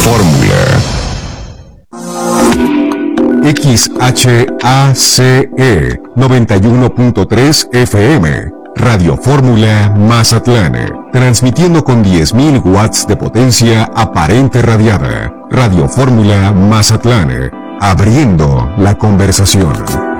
Fórmula. XHACE 91.3 FM. Radio Fórmula Mazatlán, transmitiendo con 10.000 watts de potencia aparente radiada. Radio Fórmula Mazatlán, abriendo la conversación.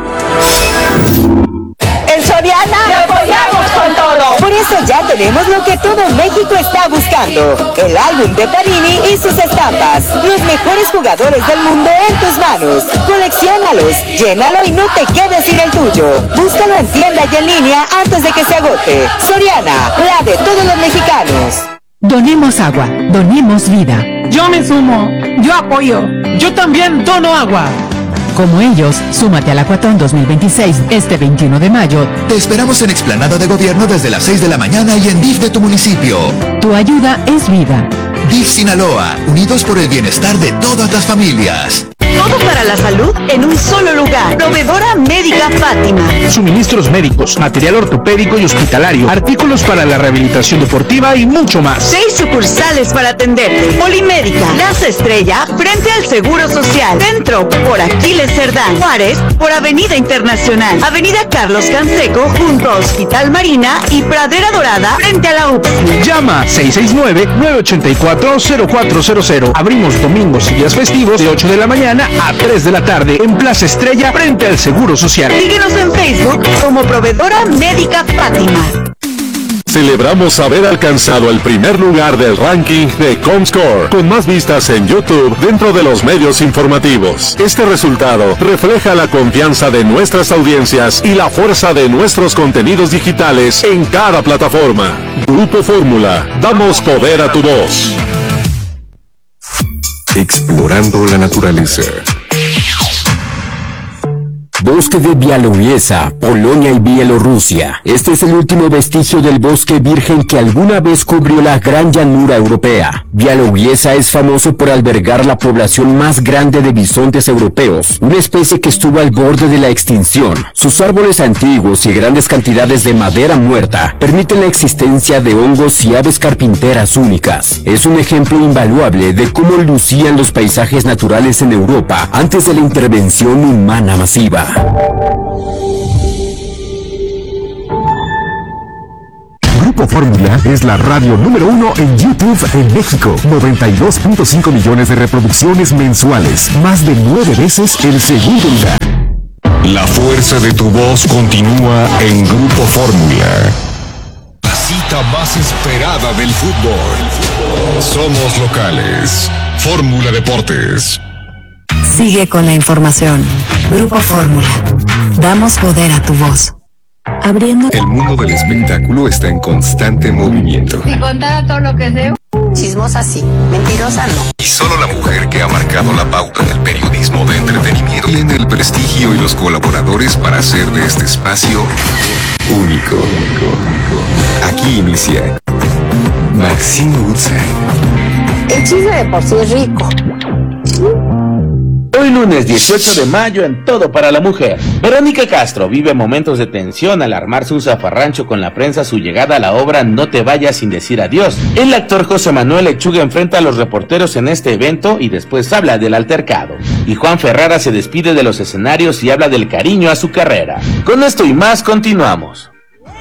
En Soriana te apoyamos con todo. Por eso ya tenemos lo que todo México está buscando: el álbum de Panini y sus estampas. Los mejores jugadores del mundo en tus manos. Colecciónalos, llénalo y no te quedes sin el tuyo. Búscalo en tienda y en línea antes de que se agote. Soriana, la de todos los mexicanos. Donemos agua, donemos vida. Yo me sumo, yo apoyo, yo también dono agua. Como ellos, súmate al Acuatón 2026 este 21 de mayo. Te esperamos en Explanada de Gobierno desde las 6 de la mañana y en DIF de tu municipio. Tu ayuda es vida. DIF Sinaloa, unidos por el bienestar de todas las familias. Todo para la salud en un solo lugar. Proveedora Médica Fátima. Suministros médicos, material ortopédico y hospitalario, artículos para la rehabilitación deportiva y mucho más. 6 sucursales para atenderte. Polimédica, Plaza Estrella, frente al Seguro Social. Centro, por Aquiles Cerdán. Juárez, por Avenida Internacional. Avenida Carlos Canseco, junto a Hospital Marina y Pradera Dorada, frente a la UPSI. Llama 669-984-0400. Abrimos domingos y días festivos de 8 de la mañana a 3 de la tarde en Plaza Estrella, frente al Seguro Social. Síguenos en Facebook como Proveedora Médica Fátima. Celebramos haber alcanzado el primer lugar del ranking de Comscore, con más vistas en YouTube dentro de los medios informativos. Este resultado refleja la confianza de nuestras audiencias y la fuerza de nuestros contenidos digitales en cada plataforma. Grupo Fórmula, damos poder a tu voz. Explorando la naturaleza. Bosque de Białowieża, Polonia y Bielorrusia. Este es el último vestigio del bosque virgen que alguna vez cubrió la gran llanura europea. Białowieża es famoso por albergar la población más grande de bisontes europeos, una especie que estuvo al borde de la extinción. Sus árboles antiguos y grandes cantidades de madera muerta permiten la existencia de hongos y aves carpinteras únicas. Es un ejemplo invaluable de cómo lucían los paisajes naturales en Europa antes de la intervención humana masiva. Grupo Fórmula es la radio número 1 en YouTube en México. 92.5 millones de reproducciones mensuales. Más de 9 veces el segundo lugar. La fuerza de tu voz continúa en Grupo Fórmula. La cita más esperada del fútbol. Somos locales. Fórmula Deportes. Sigue con la información. Grupo Fórmula. Damos poder a tu voz. Abriendo. El mundo del espectáculo está en constante movimiento. Si contara todo lo que sé. Chismosa sí, mentirosa no. Y solo la mujer que ha marcado la pauta en el periodismo de entretenimiento tiene el prestigio y los colaboradores para hacer de este espacio único. Aquí inicia Maxine Woodside. El chisme de por sí es rico. Hoy lunes 18 de mayo en Todo para la Mujer. Verónica Castro vive momentos de tensión al armarse un zafarrancho con la prensa a su llegada a la obra No te vayas sin decir adiós. El actor José Manuel Lechuga enfrenta a los reporteros en este evento y después habla del altercado. Y Juan Ferrara se despide de los escenarios y habla del cariño a su carrera. Con esto y más continuamos.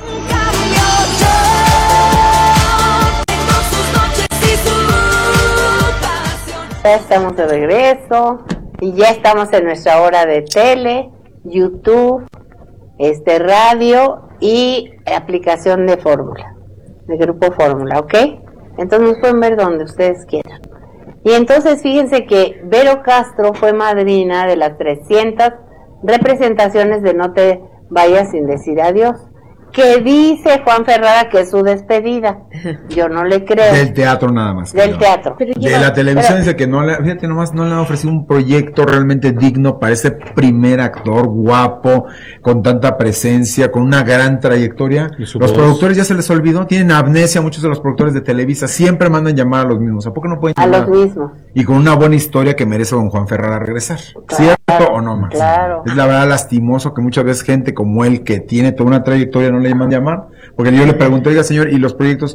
Ya estamos de regreso. Y ya estamos en nuestra hora de tele, YouTube, radio y aplicación de Fórmula, de Grupo Fórmula, ¿ok? Entonces nos pueden ver donde ustedes quieran. Y entonces fíjense que Vero Castro fue madrina de las 300 representaciones de No te vayas sin decir adiós, que dice Juan Ferrara que es su despedida. Yo no le creo. Del teatro nada más. Del teatro. De la televisión dice que no le, fíjate nomás, no le han ofrecido un proyecto realmente digno para ese primer actor guapo, con tanta presencia, con una gran trayectoria. Los productores ya se les olvidó, tienen amnesia muchos de los productores de Televisa, siempre mandan llamar a los mismos. ¿A poco no pueden llamar? A los mismos. Y con una buena historia que merece don Juan Ferrara regresar. Claro, ¿cierto o no, Max? Claro. Es la verdad lastimoso que muchas veces gente como él, que tiene toda una trayectoria, no le llaman llamar, porque yo le pregunté, oiga señor, ¿y los proyectos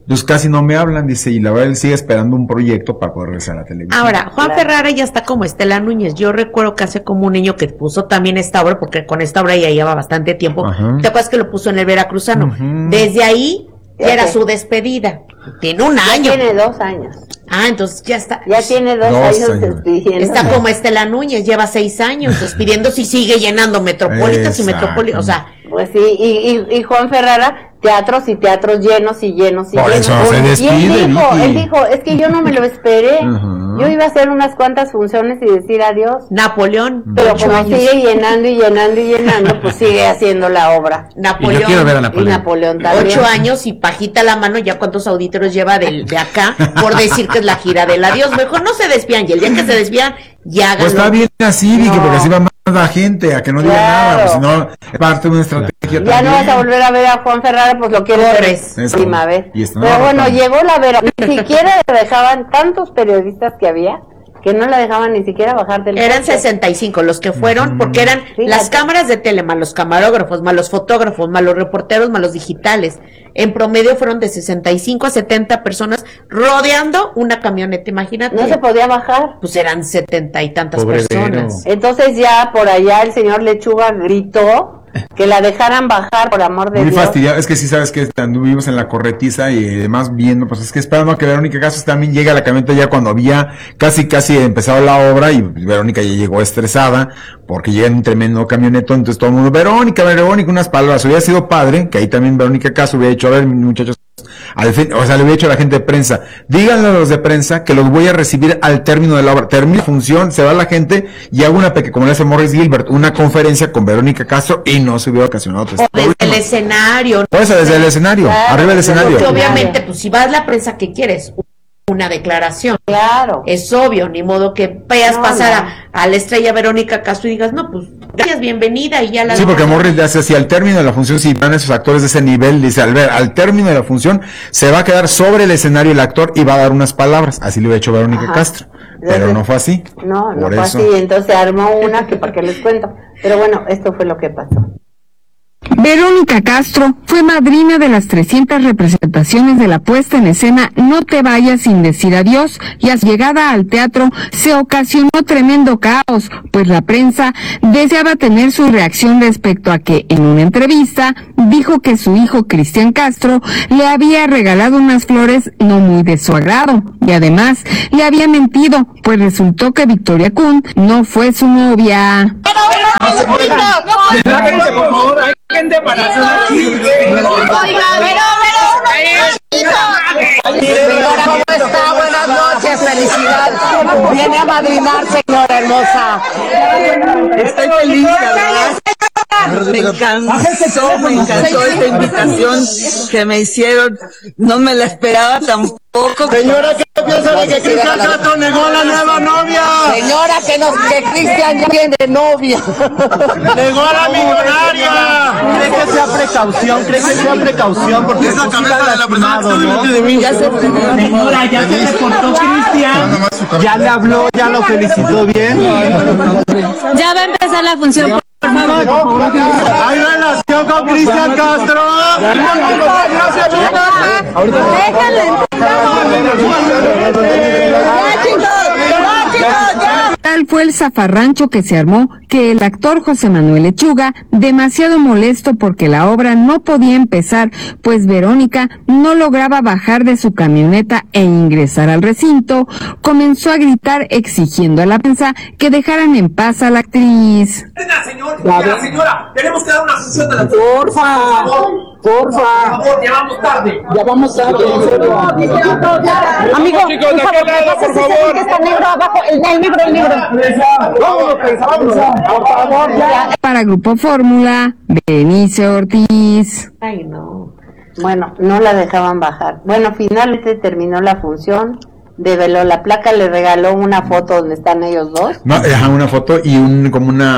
Pues casi no me hablan, dice, y la verdad él sigue esperando un proyecto para poder regresar a la televisión. Ahora, Juan Ferrara ya está como Estela Núñez. Yo recuerdo que hace como un año que puso también esta obra, porque con esta obra ya lleva bastante tiempo. Ajá. ¿Te acuerdas que lo puso en el Veracruzano? Ujú. Desde ahí era su despedida. Tiene un año. Tiene 2 años. Ah, entonces ya está. Ya tiene 2 años despidiendo. Está como Estela Núñez, lleva 6 años despidiéndose y sigue llenando Metropolitas y Metropolitas. O sea, pues sí, y Juan Ferrara, teatros y teatros llenos y llenos y por llenos. eso no se despide, y él Vicky. dijo, es que yo no me lo esperé. Yo iba a hacer unas cuantas funciones y decir adiós. Napoleón. Pero 8 como años. sigue llenando y llenando y llenando, pues sigue haciendo la obra. Napoleón. Y yo quiero ver a Napoleón. Y Napoleón también. 8 años y pajita la mano, ya cuántos auditores lleva de acá por decir que es la gira del adiós. Mejor no se despidan, y el día que se despidan, ya Pues está bien así, Vicky, porque así va más la gente a que no diga nada, pues si no, es parte de una estrategia Ya también. no vas a volver a ver a Juan Ferrara, pues lo quieres Corres. ver Eso. última vez. Y está Pero bueno, bajando. llegó la Vero, ni siquiera le dejaban tantos periodistas que había, que no la dejaban ni siquiera bajar del Eran coche. 65 los que fueron, porque eran las cámaras de tele, más los camarógrafos, más los fotógrafos, más los reporteros, más los digitales. En promedio fueron de 65 a 70 personas rodeando una camioneta, imagínate. No se podía bajar. Pues eran 70 y tantas Pobre personas. Entonces ya por allá el señor Lechuga gritó que la dejaran bajar, por amor de Muy Dios. fastidiado, es que sí sabes que anduvimos en la corretiza y además viendo, pues es que esperando a que Verónica Castro también llegue a la camioneta ya cuando había casi empezado la obra y Verónica ya llegó estresada porque llega en un tremendo camionetón, entonces todo el mundo, Verónica, unas palabras, hubiera sido padre, que ahí también Verónica Castro hubiera dicho, a ver muchachos, al fin, o sea, le hubiera dicho a la gente de prensa, díganle a los de prensa que los voy a recibir al término de la obra, termina la función, se va la gente y hago una como le hace Morris Gilbert, una conferencia con Verónica Castro y no se hubiera ocasionado otro Desde el escenario. Pues desde el escenario, Claro, arriba del escenario. Porque obviamente, pues si vas a la prensa, ¿qué quieres? Una declaración. Claro. Es obvio, ni modo que vayas pasar a la estrella Verónica Castro y digas, no, pues gracias, bienvenida y ya la... Sí, porque Morris le hace así, al término de la función, si van esos actores de ese nivel, dice, al término de la función, se va a quedar sobre el escenario el actor y va a dar unas palabras, así lo ha hecho Verónica Castro, pero no fue así. No Por fue eso. así, entonces armó una que para qué les cuento. Pero bueno, esto fue lo que pasó. Verónica Castro fue madrina de las 300 representaciones de la puesta en escena No te vayas sin decir adiós, y a su llegada al teatro se ocasionó tremendo caos, pues la prensa deseaba tener su reacción respecto a que en una entrevista dijo que su hijo Cristian Castro le había regalado unas flores no muy de su agrado, y además le había mentido, pues resultó que Victoria Kun no fue su novia. Gente para ¿Cómo está? Buenas noches, felicidades. Viene a madrinar, señora hermosa. Estoy feliz, la verdad. Me encantó esta invitación que me hicieron. No me la esperaba tampoco. Señora, ¿qué piensa de que Cristian Castro negó la nueva novia? Señora, que Cristian ya tiene novia. Negó a la millonaria. ¿Cree que sea precaución? Porque es la cabeza de la persona Ya se señora, ya se reportó Cristian. Ya le habló, ya lo felicitó bien. Ya va a empezar la función, por favor. ¿Hay relación con Cristian Castro? Tal fue el zafarrancho que se armó que el actor José Manuel Lechuga, demasiado molesto porque la obra no podía empezar, pues Verónica no lograba bajar de su camioneta e ingresar al recinto, comenzó a gritar exigiendo a la prensa que dejaran en paz a la actriz. Señora, tenemos que dar una función de la... Porfa. Por favor, ya vamos tarde. Ya vamos tarde. Amigo, por favor. Está negro abajo, el negro. Para Grupo Fórmula, Benice Ortiz. Ay, no. Bueno, no la dejaban bajar. Bueno, finalmente terminó la función. Develó la placa, le regaló una foto donde están ellos dos. No, una foto y una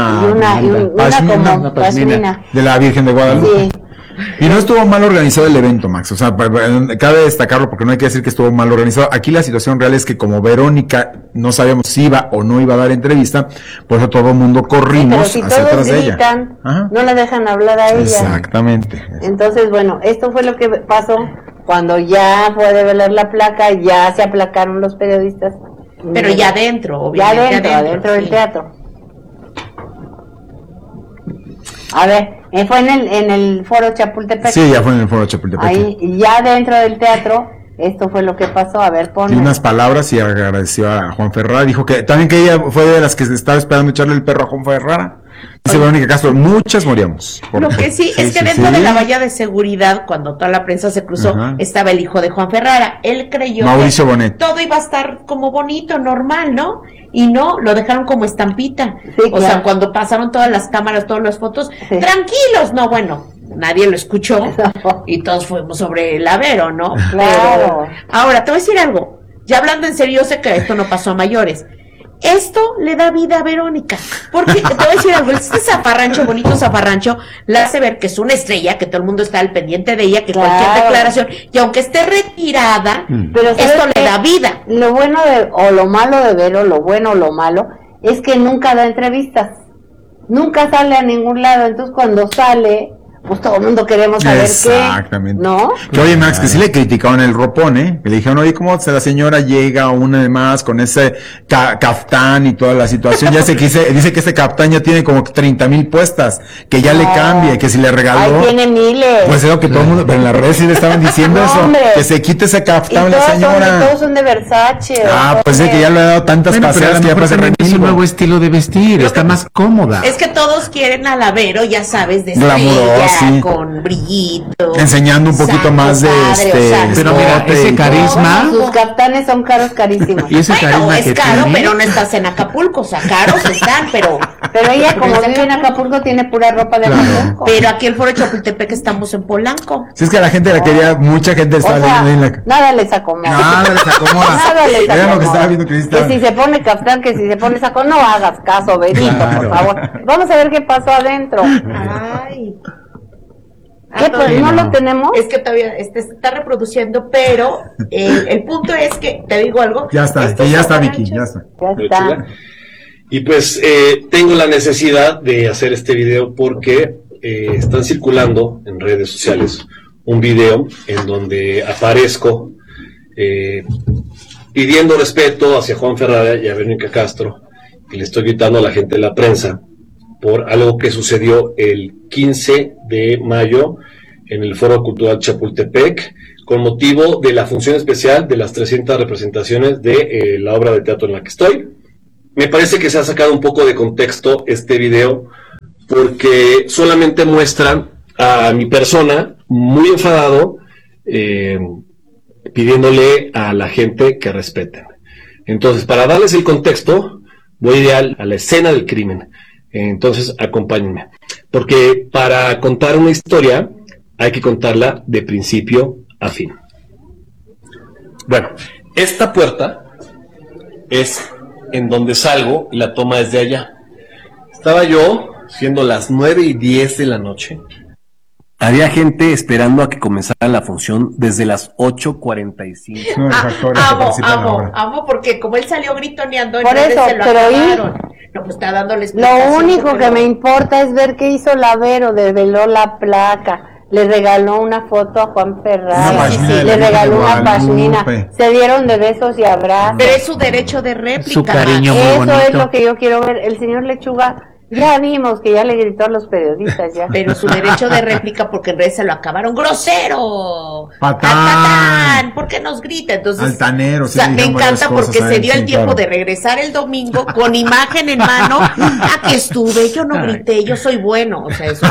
pashmina de la Virgen de Guadalupe. Sí. Y no estuvo mal organizado el evento, Max. O sea, cabe destacarlo porque no hay que decir que estuvo mal organizado. Aquí la situación real es que como Verónica no sabíamos si iba o no iba a dar entrevista, por eso todo el mundo corrimos Sí, pero hacia si atrás todos de ella. gritan, no la dejan hablar a ella. Exactamente. Entonces, bueno, esto fue lo que pasó Cuando ya fue de velar la placa, ya se aplacaron los periodistas. Pero ya adentro, obviamente. Ya adentro del teatro. A ver, fue en el Foro Chapultepec. Sí, ya fue en el Foro Chapultepec. Ahí, ya dentro del teatro, esto fue lo que pasó. A ver, ponme. Y unas palabras y agradeció a Juan Ferrara. Dijo que también que ella fue de las que estaba esperando echarle el perro a Juan Ferrara. Dice Verónica Castro, muchas moríamos. Lo que sí es que dentro de la valla de seguridad, cuando toda la prensa se cruzó, estaba el hijo de Juan Ferrara. Él creyó Mauricio que Bonet. todo iba a estar como bonito, normal, ¿no? Y no, lo dejaron como estampita. O sea, cuando pasaron todas las cámaras, todas las fotos, tranquilos, no, bueno, nadie lo escuchó y todos fuimos sobre el Avero, ¿no? Claro. Pero, ahora, te voy a decir algo, ya hablando en serio, yo sé que esto no pasó a mayores. Esto le da vida a Verónica, porque te voy a decir algo, este zafarrancho, bonito zafarrancho, la hace ver que es una estrella, que todo el mundo está al pendiente de ella, que cualquier declaración, y aunque esté retirada, pero esto le da vida. Lo bueno o lo malo de Vero, lo bueno o lo malo, es que nunca da entrevistas, nunca sale a ningún lado, entonces cuando sale, pues todo el mundo queremos saber exactamente. Qué, ¿no? Que oye, Max, que sí le criticaron el ropón, que le dijeron, oye, ¿cómo la señora llega una de más con ese caftán y toda la situación? Ya dice que ese caftán ya tiene como 30,000 puestas, que ya le cambie, que si le regaló. Ahí tiene miles. Pues es lo que todo el mundo, pero en las redes sí le estaban diciendo eso, hombre. que se quite ese caftán la señora. Todos son de Versace. Pues es que ya le ha dado tantas paseadas que ya parece es un nuevo estilo de vestir, está más cómoda. Es que todos quieren al Avero, ya sabes, de glamurosa, sí, con brillito, enseñando un poquito más de pero mira, ese carisma, sus kaftanes son carísimos. Y ese carisma es caro, pero no estás en Acapulco, o sea, caros están, pero ella como vive en Acapulco tiene pura ropa de Acapulco. Pero aquí el Foro Chapultepec estamos en Polanco. Si es que la gente la quería, mucha gente estaba viendo en la... Nada les acomoda. Nada les acomoda. Vean lo que estaba viendo Cristian. Que si se pone caftán, que si se pone saco, no hagas caso, Benito, por favor. Vamos a ver qué pasó adentro. Ay. ¿Qué? Pues no lo tenemos. Es que todavía se está reproduciendo, pero el punto es que, te digo algo. Ya está, Vicky, ya está. Y pues tengo la necesidad de hacer este video porque están circulando en redes sociales un video en donde aparezco pidiendo respeto hacia Juan Ferrara y a Verónica Castro, y le estoy gritando a la gente de la prensa por algo que sucedió el 15 de mayo en el Foro Cultural Chapultepec, con motivo de la función especial de las 300 representaciones de la obra de teatro en la que estoy. Me parece que se ha sacado un poco de contexto este video, porque solamente muestra a mi persona muy enfadado, pidiéndole a la gente que respeten. Entonces, para darles el contexto, voy a ir a la escena del crimen. Entonces, acompáñenme. Porque para contar una historia, hay que contarla de principio a fin. Bueno, esta puerta es en donde salgo y la toma desde allá. Estaba yo, siendo las 9:10 de la noche. Había gente esperando a que comenzara la función desde las 8:45. Amo, porque como él salió gritoneando, por eso, se lo acabaron. No, pues está dándoles. Lo único que me importa es ver qué hizo la Vero, desveló la placa. Le regaló una foto a Juan Ferrara, le regaló una pashmina, se dieron de besos y abrazos. Pero es su derecho de réplica. Su cariño muy bonito. Eso es lo que yo quiero ver. El señor Lechuga, ya vimos que ya le gritó a los periodistas ya. Pero su derecho de réplica, porque en redes se lo acabaron. ¡Grosero! ¡Patán! ¿Por qué nos grita? Entonces, altanero, sí, me encanta porque se dio el tiempo de regresar el domingo con imagen en mano. Aquí estuve, yo no grité, yo soy bueno. O sea, eso.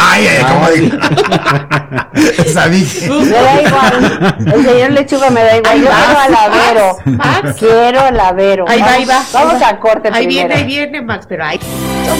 Me da igual. El señor Lechuga me da igual. Yo quiero a la Vero. Quiero a la Vero. Ahí va. Vamos a corte ahí primero. Viene, Max, pero ahí.